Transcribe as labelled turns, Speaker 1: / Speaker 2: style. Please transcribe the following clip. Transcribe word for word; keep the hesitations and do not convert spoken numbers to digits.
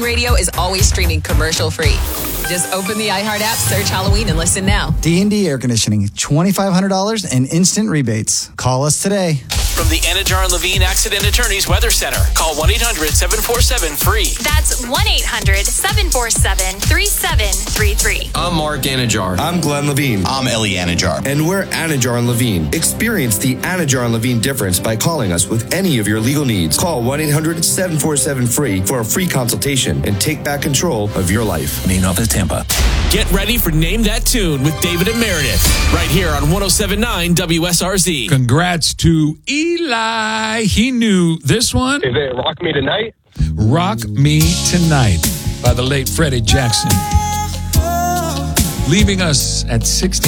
Speaker 1: Radio is always streaming commercial-free. Just open the iHeart app, search Halloween, and listen now.
Speaker 2: D and D Air Conditioning, twenty-five hundred dollars and instant rebates. Call us today.
Speaker 3: From the Anajar and Levine Accident Attorneys Weather Center. Call one eight hundred seven four seven free.
Speaker 4: That's one eight hundred seven four seven three seven three three.
Speaker 5: I'm Mark Anajar.
Speaker 6: I'm Glenn Levine.
Speaker 7: I'm Ellie Anajar.
Speaker 6: And we're Anajar and Levine. Experience the Anajar and Levine difference by calling us with any of your legal needs. Call one eight hundred seven four seven free for a free consultation and take back control of your life.
Speaker 7: Main office, Tampa.
Speaker 3: Get ready for Name That Tune with David and Meredith. Right here on one oh seven point nine W S R Z.
Speaker 8: Congrats to Eli. He knew this one.
Speaker 9: Is it Rock Me Tonight?
Speaker 8: Rock Me Tonight by the late Freddie Jackson. Leaving us at sixty.